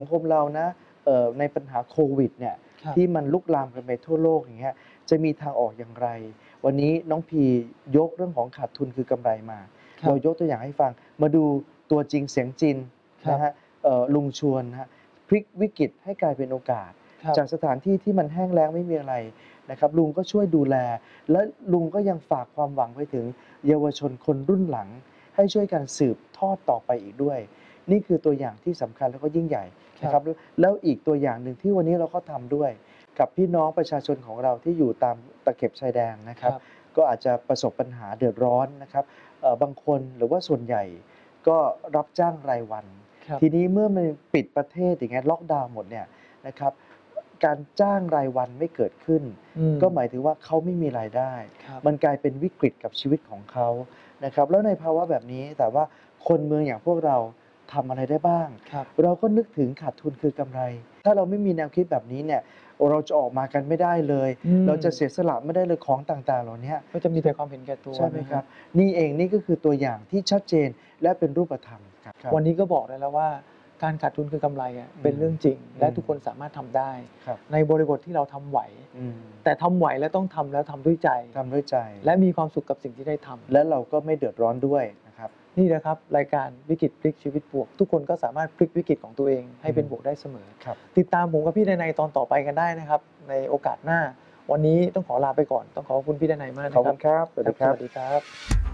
สังคมเรานะในปัญหาโควิดเนี่ยครับที่มันลุกลามกันไปทั่วโลกอย่างเงี้ยจะมีทางออกอย่างไรวันนี้น้องพียกเรื่องของขาดทุนคือกำไรมาเรายครับกตัวอย่างให้ฟังมาดูตัวจริงเสียงจริงครับนะครับลุงชวนนะครับพลิกวิกฤตให้กลายเป็นโอกาสครับจากสถานที่ที่มันแห้งแล้งไม่มีอะไรนะครับลุงก็ช่วยดูแลและลุงก็ยังฝากความหวังไปถึงเยาวชนคนรุ่นหลังให้ช่วยกันสืบทอดต่อไปอีกด้วยนี่คือตัวอย่างที่สำคัญแล้วก็ยิ่งใหญ่ นะครับแล้วอีกตัวอย่างหนึ่งที่วันนี้เราก็ทำด้วยกับพี่น้องประชาชนของเราที่อยู่ตามตะเข็บชายแดนนะครับก็อาจจะประสบปัญหาเดือดร้อนนะครับบางคนหรือว่าส่วนใหญ่ก็รับจ้างรายวันครับทีนี้เมื่อมันปิดประเทศอย่างเงี้ยล็อกดาวน์หมดเนี่ยนะครับการจ้างรายวันไม่เกิดขึ้นก็หมายถึงว่าเขาไม่มีรายได้ครับมันกลายเป็นวิกฤตกับชีวิตของเขานะครับแล้วในภาวะแบบนี้แต่ว่าคนเมืองอย่างพวกเราทำอะไรได้บ้างครับเราก็นึกถึงขาดทุนคือกำไร ถ้าเราไม่มีแนวคิดแบบนี้เนี่ยเราจะออกมากันไม่ได้เลย เราจะเสียสละไม่ได้เลยของต่างๆเหล่าเนี้ยก็จะมีแต่ความเห็นแก่ตัวใช่ไหมนะครับนี่เองนี่ก็คือตัวอย่างที่ชัดเจนและเป็นรูปธรรมครับวันนี้ก็บอกได้แล้วว่าการขาดทุนคือกำไรเป็นเรื่องจริงและทุกคนสามารถทำได้ครับในบริบทที่เราทำไหวอืมแต่ทำไหวแล้วต้องทำแล้วทำด้วยใจทำด้วยใจและมีความสุขกับสิ่งที่ได้ทำและเราก็ไม่เดือดร้อนด้วยนะครับนี่นะครับรายการวิกฤตพลิกชีวิตบวกทุกคนก็สามารถพลิกวิกฤตของตัวเองให้เป็นบวกได้เสมอครับติดตามผมกับพี่ดนัยตอนต่อไปกันได้นะครับในโอกาสหน้าวันนี้ต้องขอลาไปก่อนต้องขอบคุณพี่ดนัยมากนะขอบครับคุณครับสวัสดีครัสบวัสดีครับ